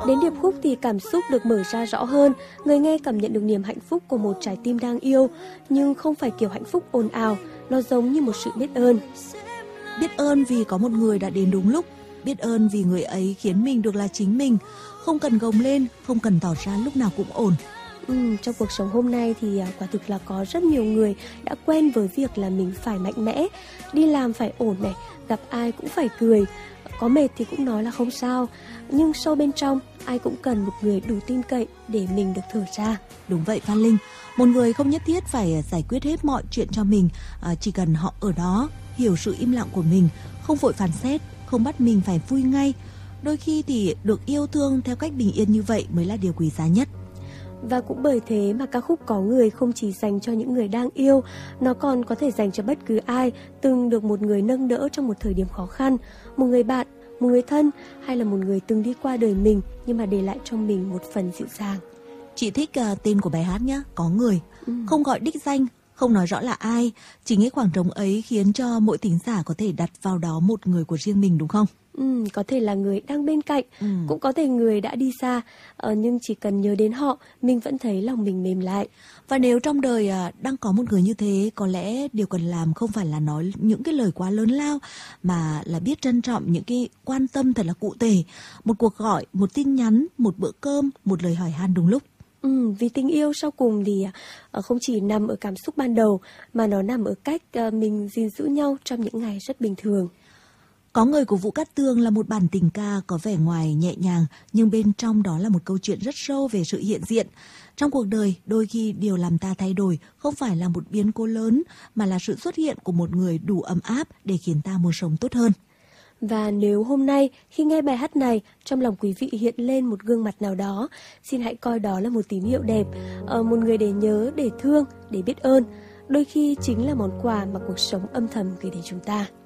Đến điệp khúc thì cảm xúc được mở ra rõ hơn, người nghe cảm nhận được niềm hạnh phúc của một trái tim đang yêu, nhưng không phải kiểu hạnh phúc ồn ào, nó giống như một sự biết ơn. Biết ơn vì có một người đã đến đúng lúc, biết ơn vì người ấy khiến mình được là chính mình, không cần gồng lên, không cần tỏ ra lúc nào cũng ổn. Trong cuộc sống hôm nay thì quả thực là có rất nhiều người đã quen với việc là mình phải mạnh mẽ, đi làm phải ổn này, gặp ai cũng phải cười, có mệt thì cũng nói là không sao. Nhưng sâu bên trong, ai cũng cần một người đủ tin cậy để mình được thở ra. Đúng vậy Phan Linh, một người không nhất thiết phải giải quyết hết mọi chuyện cho mình, chỉ cần họ ở đó, hiểu sự im lặng của mình, không vội phán xét, không bắt mình phải vui ngay. Đôi khi thì được yêu thương theo cách bình yên như vậy mới là điều quý giá nhất. Và cũng bởi thế mà ca khúc Có Người không chỉ dành cho những người đang yêu, nó còn có thể dành cho bất cứ ai từng được một người nâng đỡ trong một thời điểm khó khăn, một người bạn, một người thân hay là một người từng đi qua đời mình nhưng mà để lại trong mình một phần dịu dàng. Chị thích tên của bài hát nhé, Có Người, không gọi đích danh, không nói rõ là ai, chính cái khoảng trống ấy khiến cho mỗi thính giả có thể đặt vào đó một người của riêng mình đúng không? Có thể là người đang bên cạnh, cũng có thể người đã đi xa, nhưng chỉ cần nhớ đến họ, mình vẫn thấy lòng mình mềm lại. Và nếu trong đời đang có một người như thế, có lẽ điều cần làm không phải là nói những cái lời quá lớn lao, mà là biết trân trọng những cái quan tâm thật là cụ thể. Một cuộc gọi, một tin nhắn, một bữa cơm, một lời hỏi han đúng lúc. Vì tình yêu sau cùng thì không chỉ nằm ở cảm xúc ban đầu, mà nó nằm ở cách mình gìn giữ nhau trong những ngày rất bình thường. Có Người của Vũ Cát Tường là một bản tình ca có vẻ ngoài nhẹ nhàng, nhưng bên trong đó là một câu chuyện rất sâu về sự hiện diện. Trong cuộc đời, đôi khi điều làm ta thay đổi không phải là một biến cố lớn, mà là sự xuất hiện của một người đủ ấm áp để khiến ta muốn sống tốt hơn. Và nếu hôm nay khi nghe bài hát này, trong lòng quý vị hiện lên một gương mặt nào đó, xin hãy coi đó là một tín hiệu đẹp, một người để nhớ, để thương, để biết ơn. Đôi khi chính là món quà mà cuộc sống âm thầm gửi đến chúng ta.